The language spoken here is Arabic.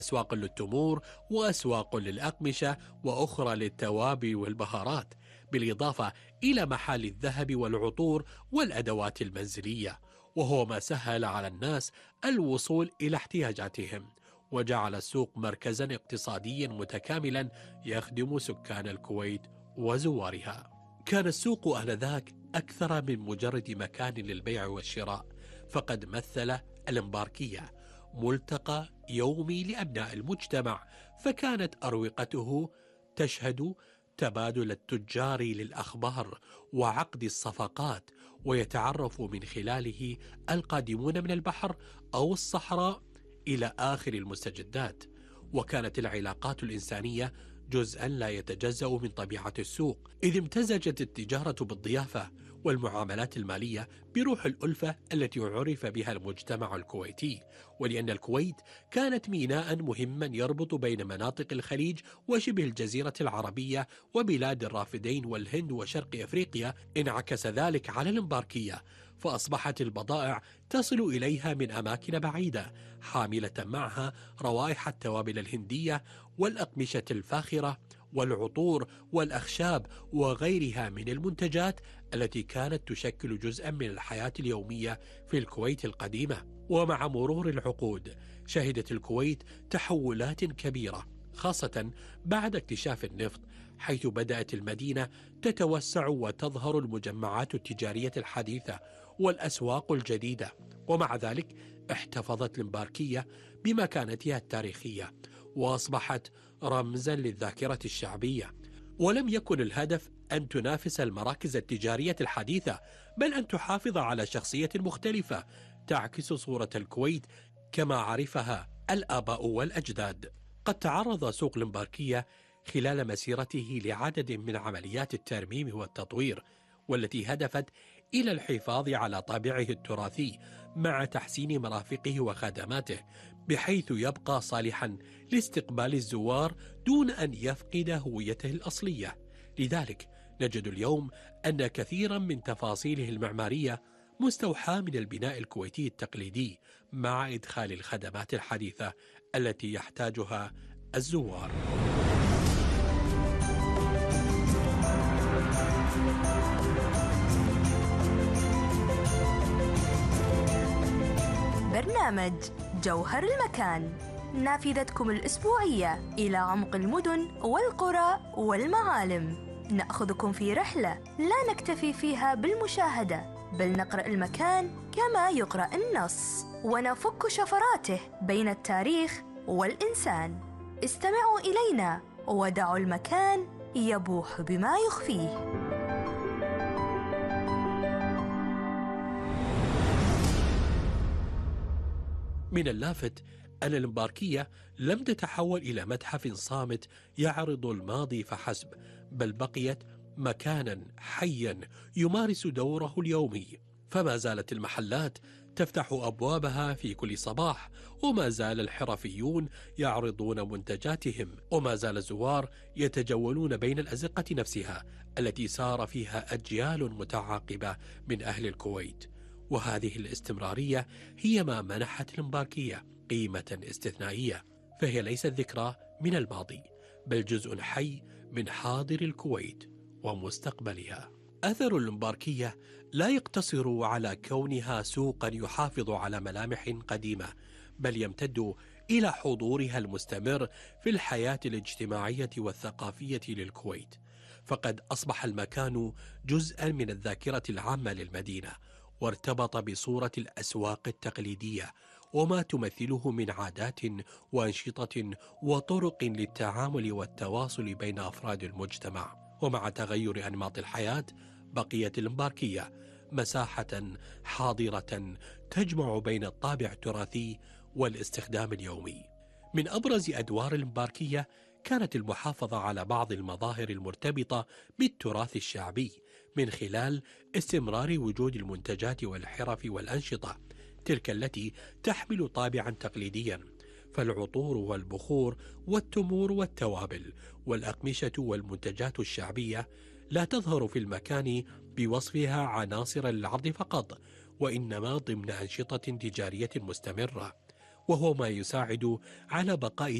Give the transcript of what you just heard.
أسواق للتمور وأسواق للأقمشة وأخرى للتوابل والبهارات، بالإضافة إلى محال الذهب والعطور والأدوات المنزلية، وهو ما سهل على الناس الوصول إلى احتياجاتهم، وجعل السوق مركزا اقتصاديا متكاملا يخدم سكان الكويت وزوارها. كان السوق آنذاك أكثر من مجرد مكان للبيع والشراء، فقد مثل الإمباركية ملتقى يومي لأبناء المجتمع، فكانت أروقته تشهد تبادل التجار للأخبار وعقد الصفقات، ويتعرف من خلاله القادمون من البحر أو الصحراء إلى آخر المستجدات. وكانت العلاقات الإنسانية جزءا لا يتجزأ من طبيعة السوق، إذ امتزجت التجارة بالضيافة والمعاملات المالية بروح الألفة التي عرف بها المجتمع الكويتي، ولأن الكويت كانت ميناء مهما يربط بين مناطق الخليج وشبه الجزيرة العربية وبلاد الرافدين والهند وشرق أفريقيا، انعكس ذلك على الإمباركية، فأصبحت البضائع تصل إليها من أماكن بعيدة حاملة معها روائح التوابل الهندية والأقمشة الفاخرة والعطور والأخشاب وغيرها من المنتجات التي كانت تشكل جزءا من الحياة اليومية في الكويت القديمة. ومع مرور العقود شهدت الكويت تحولات كبيرة، خاصة بعد اكتشاف النفط، حيث بدأت المدينة تتوسع وتظهر المجمعات التجارية الحديثة والأسواق الجديدة. ومع ذلك احتفظت الإمباركية بمكانتها التاريخية وأصبحت رمزا للذاكرة الشعبية، ولم يكن الهدف أن تنافس المراكز التجارية الحديثة، بل أن تحافظ على شخصية مختلفة تعكس صورة الكويت كما عرفها الآباء والأجداد. قد تعرض سوق الإمباركية خلال مسيرته لعدد من عمليات الترميم والتطوير، والتي هدفت إلى الحفاظ على طابعه التراثي مع تحسين مرافقه وخدماته، بحيث يبقى صالحا لاستقبال الزوار دون أن يفقد هويته الأصلية. لذلك نجد اليوم أن كثيرا من تفاصيله المعمارية مستوحاة من البناء الكويتي التقليدي، مع إدخال الخدمات الحديثة التي يحتاجها الزوار. برنامج جوهر المكان، نافذتكم الأسبوعية إلى عمق المدن والقرى والمعالم. نأخذكم في رحلة لا نكتفي فيها بالمشاهدة، بل نقرأ المكان كما يقرأ النص، ونفك شفراته بين التاريخ والإنسان. استمعوا إلينا ودعوا المكان يبوح بما يخفيه. من اللافت أن الإمباركية لم تتحول إلى متحف صامت يعرض الماضي فحسب، بل بقيت مكانا حيا يمارس دوره اليومي. فما زالت المحلات تفتح أبوابها في كل صباح، وما زال الحرفيون يعرضون منتجاتهم، وما زال الزوار يتجولون بين الأزقة نفسها التي سار فيها أجيال متعاقبة من أهل الكويت. وهذه الاستمرارية هي ما منحت الإمباركية قيمة استثنائية، فهي ليست ذكرى من الماضي، بل جزء حي من حاضر الكويت ومستقبلها. أثر الإمباركية لا يقتصر على كونها سوقا يحافظ على ملامح قديمة، بل يمتد إلى حضورها المستمر في الحياة الاجتماعية والثقافية للكويت، فقد أصبح المكان جزءا من الذاكرة العامة للمدينة، وارتبط بصورة الأسواق التقليدية وما تمثله من عادات وأنشطة وطرق للتعامل والتواصل بين أفراد المجتمع. ومع تغير أنماط الحياة بقيت الإمباركية مساحة حاضرة تجمع بين الطابع التراثي والاستخدام اليومي. من أبرز أدوار الإمباركية كانت المحافظة على بعض المظاهر المرتبطة بالتراث الشعبي من خلال استمرار وجود المنتجات والحرف والأنشطة، تلك التي تحمل طابعا تقليديا، فالعطور والبخور والتمور والتوابل والأقمشة والمنتجات الشعبية لا تظهر في المكان بوصفها عناصر للعرض فقط، وإنما ضمن أنشطة تجارية مستمرة. وهو ما يساعد على بقاء